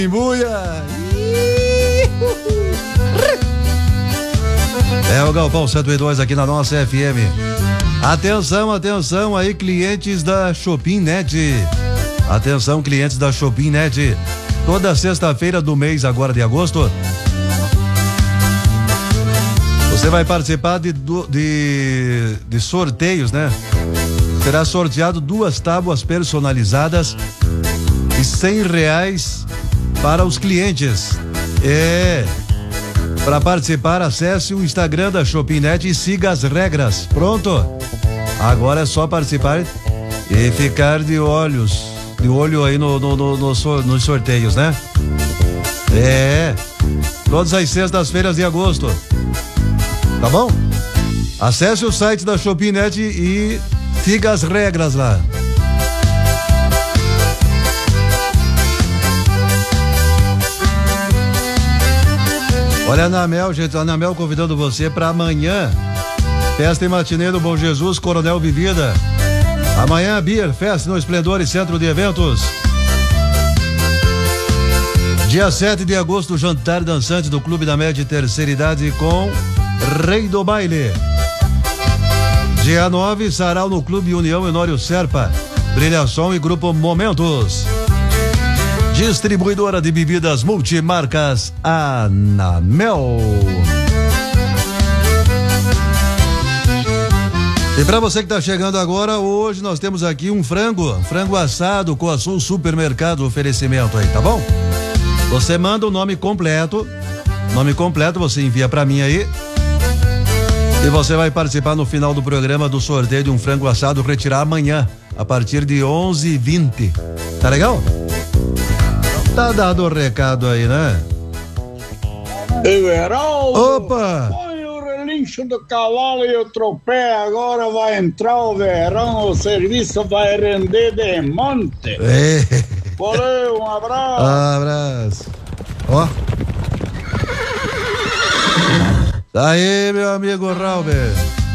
Embuia! É o Galpão 102 aqui na nossa FM. Atenção aí, clientes da Shopping Net. Atenção, clientes da Shopping Net. Toda sexta-feira do mês agora de agosto, você vai participar de sorteios, né? Será sorteado 2 tábuas personalizadas e R$100 para os clientes. Para participar, acesse o Instagram da Shopping Net e siga as regras. Pronto? Agora é só participar e ficar de olho aí nos sorteios, né? Todas as sextas-feiras de agosto. Tá bom? Acesse o site da Shopping Net e siga as regras lá. Olha, a Anamel, gente, a Anamel convidando você para amanhã, festa e matinê do Bom Jesus, Coronel Vivida. Amanhã, Beer Fest no Esplendor e Centro de Eventos. Dia 7 de agosto, jantar dançante do Clube da Média e Terceira Idade com Rei do Baile. Dia 9, sarau no Clube União Honório Serpa, Brilhação e Grupo Momentos. Distribuidora de bebidas multimarcas Anamel. E para você que está chegando agora, hoje nós temos aqui um frango assado com a Sul Supermercado, oferecimento aí, tá bom? Você manda o nome completo você envia para mim aí e você vai participar no final do programa do sorteio de um frango assado, retirar amanhã a partir de 11h20. Tá legal? Tá dado o recado aí, né? Everaldo! Opa! Põe o relincho do cavalo e o tropé, agora vai entrar o verão, o serviço vai render de monte. Valeu, um abraço! Abraço! Ó! Tá aí, meu amigo Rauber!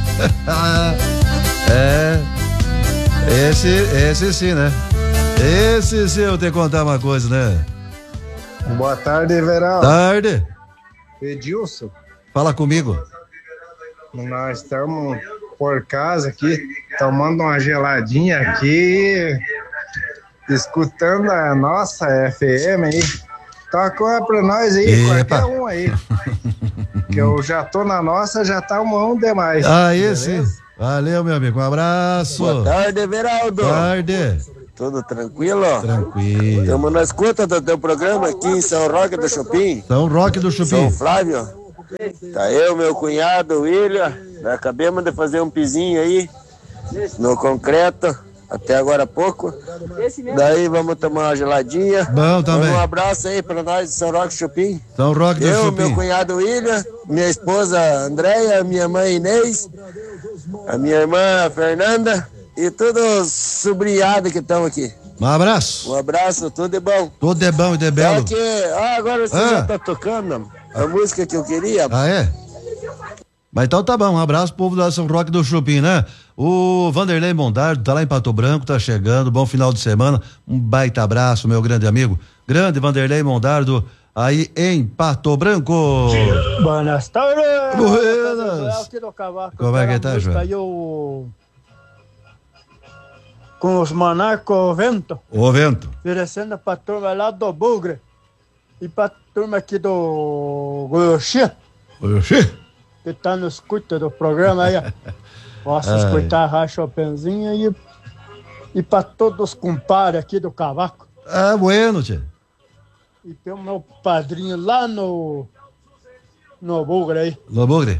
Esse sim, né? Esse sim, eu tenho que contar uma coisa, né? Boa tarde, Everaldo. Tarde. Edilson. Fala comigo. Nós estamos por casa aqui, tomando uma geladinha aqui, escutando a nossa FM aí. Toca uma pra nós aí, qualquer um aí. Que eu já tô na nossa, já tá um demais. Aí sim. Valeu, meu amigo. Um abraço. Boa tarde, Everaldo. Tarde. Tudo tranquilo? Tranquilo. Estamos na escuta do teu programa aqui em São Roque do Chupim. São Roque do Chupim. São Flávio. Tá eu, meu cunhado, William. Acabamos de fazer um pizinho aí no concreto, até agora há pouco. Daí vamos tomar uma geladinha. Bom também. Um abraço aí pra nós de São Roque do Chupim. São Roque do Chupim. Eu, meu cunhado William, minha esposa Andréia, minha mãe Inês, a minha irmã Fernanda e todos os sobrinhados que estão aqui. Um abraço. Um abraço, tudo de bom. Tudo de bom e de belo. Agora você já tá tocando a música que eu queria. Ah, é? Mas então tá bom, um abraço pro povo da São Roque do Chupim, né? O Vanderlei Mondardo tá lá em Pato Branco, tá chegando, bom final de semana, um baita abraço, meu grande amigo, grande Vanderlei Mondardo, aí em Pato Branco. Buenas tardes. Buenas. Como é que tá, João? Com os Monarcos Vento. O Vento. Oferecendo pra turma lá do Bugre e pra turma aqui do Goiôxi. Goiôxi? Que tá no escuta do programa aí, ó. Posso escutar a Chopinzinha e pra todos os compadres aqui do Cavaco. Ah, bueno, tia. E tem o meu padrinho lá no Bugre aí. No Bugre?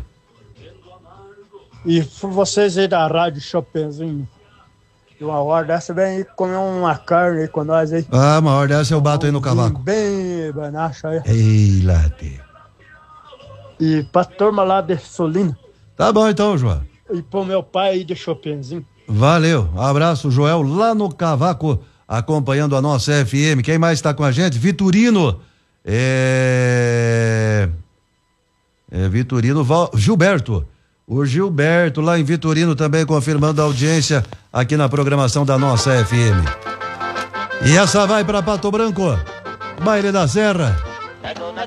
E vocês aí da Rádio Chopinzinho. E uma hora dessa vem aí comer uma carne aí com nós aí. Ah, uma hora dessa eu bato aí no cavaco. Bem banacha aí. Ei, late. E pra turma lá de Solina. Tá bom então, João. E pro meu pai aí de Chopinzinho. Valeu, abraço, Joel, lá no Cavaco, acompanhando a nossa FM. Quem mais tá com a gente? Vitorino. Vitorino Gilberto. O Gilberto lá em Vitorino também confirmando a audiência aqui na programação da nossa FM. E essa vai para Pato Branco. Baile da Serra.